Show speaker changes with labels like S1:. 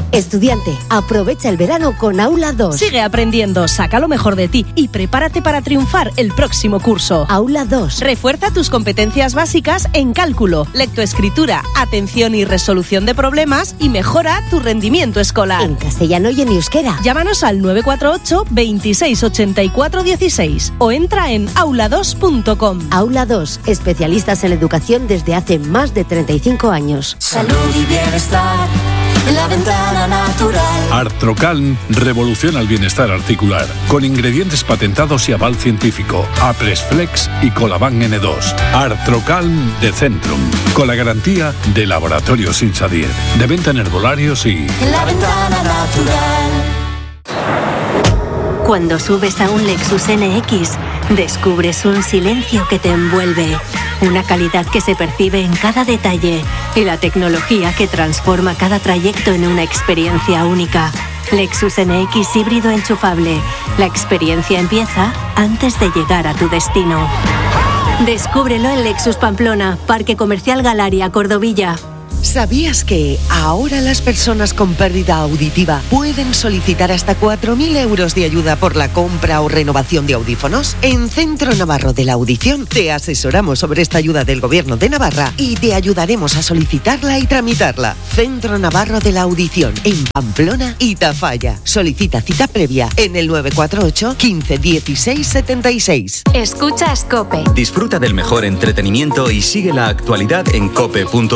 S1: Estudiante, aprovecha el verano con Aula 2.
S2: Sigue aprendiendo, saca lo mejor de ti y prepárate para triunfar el próximo curso.
S1: Aula 2.
S2: Refuerza tus competencias básicas en cálculo, lectoescritura, atención y resolución de problemas y mejora tu rendimiento escolar.
S1: En castellano y en euskera.
S2: Llámanos al 948 26 84 16 o entra en aula2.com.
S1: Aula 2, especialistas en educación desde hace más de 35 años.
S3: Salud y bienestar en la ventana natural.
S4: Artrocalm revoluciona el bienestar articular con ingredientes patentados y aval científico. Apresflex y Colaban N2. Artrocalm de Centrum, con la garantía de Laboratorios Insadier. De venta en herbolarios y...
S3: En la ventana natural.
S5: Cuando subes a un Lexus NX, descubres un silencio que te envuelve, una calidad que se percibe en cada detalle y la tecnología que transforma cada trayecto en una experiencia única. Lexus NX híbrido enchufable. La experiencia empieza antes de llegar a tu destino. Descúbrelo en Lexus Pamplona, Parque Comercial Galaria, Cordovilla.
S6: ¿Sabías que ahora las personas con pérdida auditiva pueden solicitar hasta 4.000 euros de ayuda por la compra o renovación de audífonos? En Centro Navarro de la Audición te asesoramos sobre esta ayuda del Gobierno de Navarra y te ayudaremos a solicitarla y tramitarla. Centro Navarro de la Audición, en Pamplona y Tafalla. Solicita cita previa en el 948 15 16 76.
S7: Escuchas COPE.
S8: Disfruta del mejor entretenimiento y sigue la actualidad en cope.es.